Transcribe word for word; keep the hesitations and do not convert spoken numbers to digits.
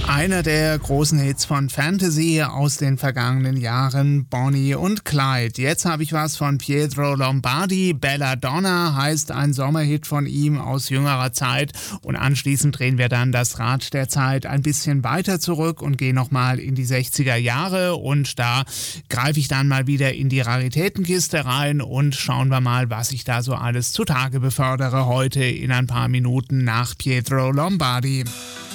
Einer der großen Hits von Fantasy aus den vergangenen Jahren, Bonnie und Clyde. Jetzt habe ich was von Pietro Lombardi. Belladonna heißt ein Sommerhit von ihm aus jüngerer Zeit. Und anschließend drehen wir dann das Rad der Zeit ein bisschen weiter zurück und gehen nochmal in die sechziger Jahre. Und da greife ich dann mal wieder in die Raritätenkiste rein und schauen wir mal, was ich da so alles zutage befördere heute in ein paar Minuten nach Pietro Lombardi.